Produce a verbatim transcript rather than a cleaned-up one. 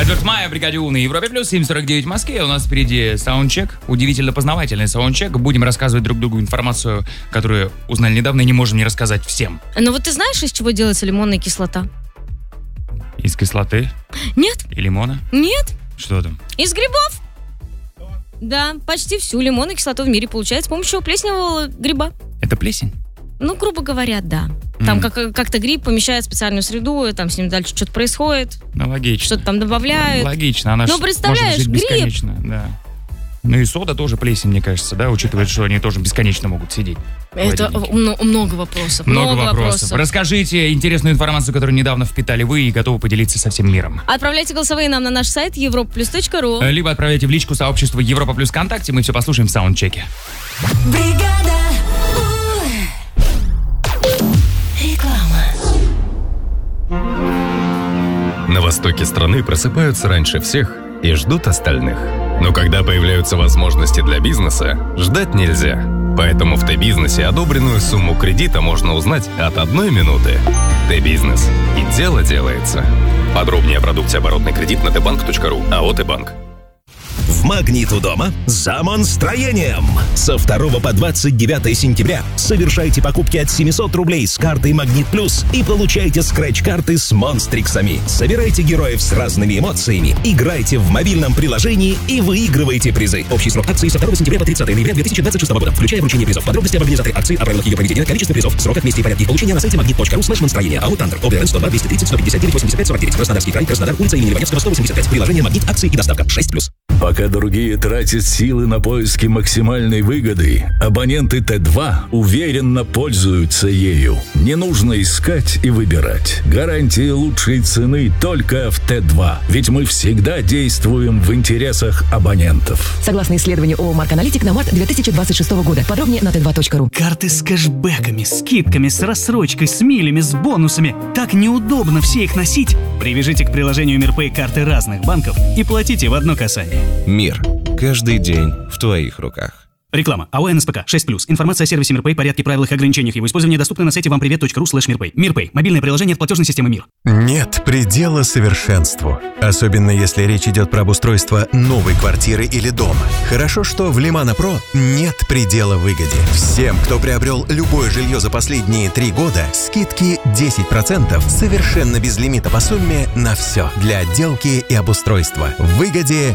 четверть мая, бригаде У на Европе плюс, семь сорок девять в Москве. У нас впереди саундчек, удивительно познавательный саундчек. Будем рассказывать друг другу информацию, которую узнали недавно и не можем не рассказать всем. Ну вот ты знаешь, из чего делается лимонная кислота? Из кислоты? Нет. И лимона? Нет. Что там? Из грибов. Да, почти всю лимонную кислоту в мире получается с помощью плесневого гриба. Это плесень? Ну, грубо говоря, да. Там mm. как- как-то гриб помещает в специальную среду, там с ним дальше что-то происходит. Ну, логично. Что-то там добавляют. Логично, она ну, представляешь, может жить гриб... бесконечно. Да. Ну и сода тоже плесень, мне кажется, да, учитывая, что они тоже бесконечно могут сидеть. Это м- много вопросов. Много, много вопросов. вопросов. Расскажите интересную информацию, которую недавно впитали вы и готовы поделиться со всем миром. Отправляйте голосовые нам на наш сайт европа плюс точка ру. Либо отправляйте в личку сообщества Европа Плюс ВКонтакте. Мы все послушаем в саундчеке. Бригада На востоке страны просыпаются раньше всех и ждут остальных. Но когда появляются возможности для бизнеса, ждать нельзя. Поэтому в Т-бизнесе одобренную сумму кредита можно узнать от одной минуты. Т-бизнес. И дело делается. Подробнее о продукте оборотный кредит на тэ банк точка ру. АО «Т-банк». В «Магнит у дома» за монстроением. Со второго по двадцать девятое сентября совершайте покупки от семьсот рублей с картой «Магнит Плюс» и получайте скретч-карты с монстриксами. Собирайте героев с разными эмоциями, играйте в мобильном приложении и выигрывайте призы. Общий срок акции со второго сентября по тридцатое ноября две тысячи двадцать шестого года, включая вручение призов. Подробности об организаторе акции, о правилах ее проведения, количестве призов, сроках, месте и порядке их получения на сайте магнит точка ру слэш монстроение. АО «Тандер». ОБРН сто два двести тридцать сто пятьдесят девять восемьдесят пять сорок девять. Краснодарский край, Краснодар, улица имени Леваневского, сто восемьдесят пять. Приложение «Магнит», акции и доставка шесть плюс. Пока другие тратят силы на поиски максимальной выгоды, абоненты Т два уверенно пользуются ею. Не нужно искать и выбирать. Гарантия лучшей цены только в Т два. Ведь мы всегда действуем в интересах абонентов. Согласно исследованию ООО «Марк Аналитик» на март две тысячи двадцать шестого года. Подробнее на тэ два точка ру. Карты с кэшбэками, скидками, с рассрочкой, с милями, с бонусами. Так неудобно все их носить. Привяжите к приложению МирПэй карты разных банков и платите в одно касание. Мир. Каждый день в твоих руках. Реклама. АО «НСПК» шесть плюс. Информация о сервисе МирПэй, порядке, правилах и ограничениях его использования доступна на сайте вампривет точка ру слэш мирпэй. МирПэй. Мобильное приложение от платежной системы МИР. Нет предела совершенству. Особенно если речь идет про обустройство новой квартиры или дома. Хорошо, что в Лимана Про нет предела выгоде. Всем, кто приобрел любое жилье за последние три года, скидки десять процентов совершенно без лимита по сумме на все для отделки и обустройства. В выгоде